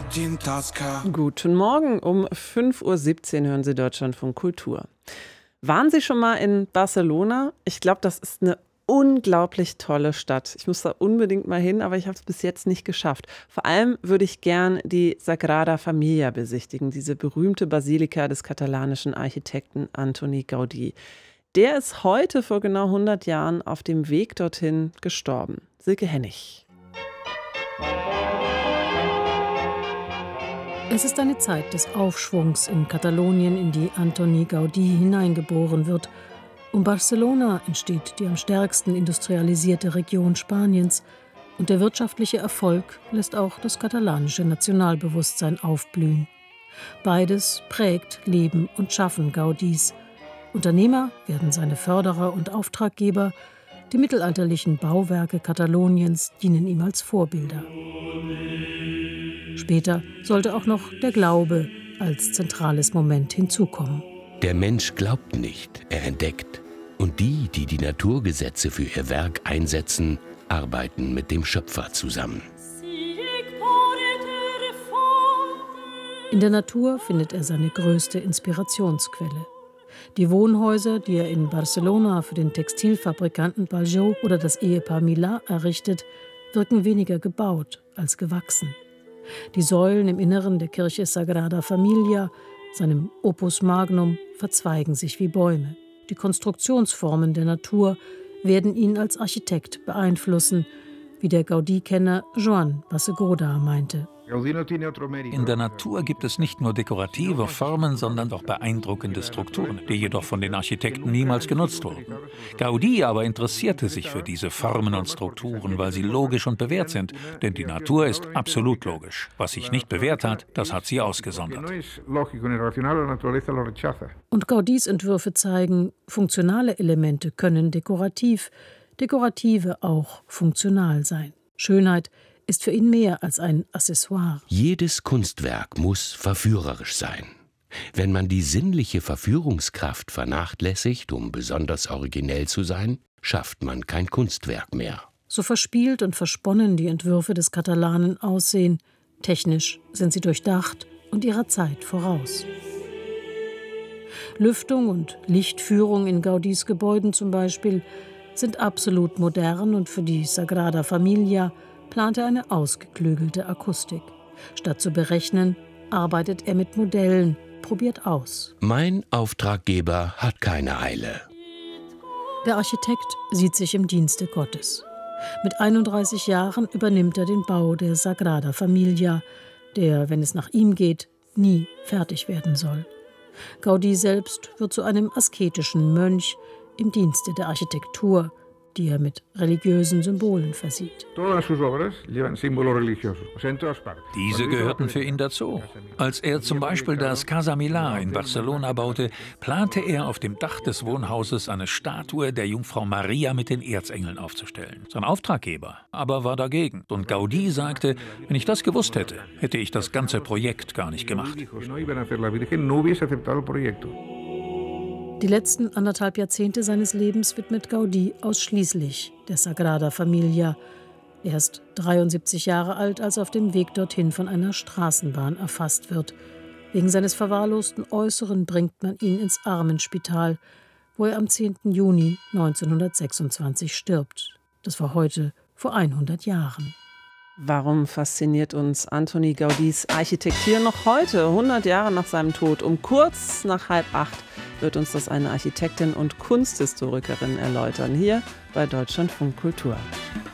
Guten Morgen, um 5:17 Uhr hören Sie Deutschlandfunk Kultur. Waren Sie schon mal in Barcelona? Ich glaube, das ist eine unglaublich tolle Stadt. Ich muss da unbedingt mal hin, aber ich habe es bis jetzt nicht geschafft. Vor allem würde ich gern die Sagrada Familia besichtigen, diese berühmte Basilika des katalanischen Architekten Antoni Gaudí. Der ist heute vor genau 100 Jahren auf dem Weg dorthin gestorben. Silke Hennig. Es ist eine Zeit des Aufschwungs in Katalonien, in die Antoni Gaudí hineingeboren wird. Um Barcelona entsteht die am stärksten industrialisierte Region Spaniens und der wirtschaftliche Erfolg lässt auch das katalanische Nationalbewusstsein aufblühen. Beides prägt Leben und Schaffen Gaudís. Unternehmer werden seine Förderer und Auftraggeber. Die mittelalterlichen Bauwerke Kataloniens dienen ihm als Vorbilder. Später sollte auch noch der Glaube als zentrales Moment hinzukommen. Der Mensch glaubt nicht, er entdeckt. Und die die Naturgesetze für ihr Werk einsetzen, arbeiten mit dem Schöpfer zusammen. In der Natur findet er seine größte Inspirationsquelle. Die Wohnhäuser, die er in Barcelona für den Textilfabrikanten Pajot oder das Ehepaar Milà errichtet, wirken weniger gebaut als gewachsen. Die Säulen im Inneren der Kirche Sagrada Familia, seinem Opus Magnum, verzweigen sich wie Bäume. Die Konstruktionsformen der Natur werden ihn als Architekt beeinflussen, wie der Gaudí-Kenner Joan Bassegoda meinte. In der Natur gibt es nicht nur dekorative Formen, sondern auch beeindruckende Strukturen, die jedoch von den Architekten niemals genutzt wurden. Gaudí aber interessierte sich für diese Formen und Strukturen, weil sie logisch und bewährt sind, denn die Natur ist absolut logisch. Was sich nicht bewährt hat, das hat sie ausgesondert. Und Gaudís Entwürfe zeigen, funktionale Elemente können dekorative auch funktional sein. Schönheit ist für ihn mehr als ein Accessoire. Jedes Kunstwerk muss verführerisch sein. Wenn man die sinnliche Verführungskraft vernachlässigt, um besonders originell zu sein, schafft man kein Kunstwerk mehr. So verspielt und versponnen die Entwürfe des Katalanen aussehen, technisch sind sie durchdacht und ihrer Zeit voraus. Lüftung und Lichtführung in Gaudís Gebäuden zum Beispiel sind absolut modern und für die Sagrada Familia plant er eine ausgeklügelte Akustik. Statt zu berechnen, arbeitet er mit Modellen, probiert aus. Mein Auftraggeber hat keine Eile. Der Architekt sieht sich im Dienste Gottes. Mit 31 Jahren übernimmt er den Bau der Sagrada Familia, der, wenn es nach ihm geht, nie fertig werden soll. Gaudí selbst wird zu einem asketischen Mönch im Dienste der Architektur, die er mit religiösen Symbolen versieht. Diese gehörten für ihn dazu. Als er zum Beispiel das Casa Milà in Barcelona baute, plante er auf dem Dach des Wohnhauses eine Statue der Jungfrau Maria mit den Erzengeln aufzustellen. Sein Auftraggeber aber war dagegen. Und Gaudí sagte, wenn ich das gewusst hätte, hätte ich das ganze Projekt gar nicht gemacht. Die letzten 1,5 Jahrzehnte seines Lebens widmet Gaudí ausschließlich der Sagrada Familia. Er ist 73 Jahre alt, als er auf dem Weg dorthin von einer Straßenbahn erfasst wird. Wegen seines verwahrlosten Äußeren bringt man ihn ins Armenspital, wo er am 10. Juni 1926 stirbt. Das war heute vor 100 Jahren. Warum fasziniert uns Antoni Gaudís Architektur noch heute, 100 Jahre nach seinem Tod? Um kurz nach 7:30 wird uns das eine Architektin und Kunsthistorikerin erläutern, hier bei Deutschlandfunk Kultur.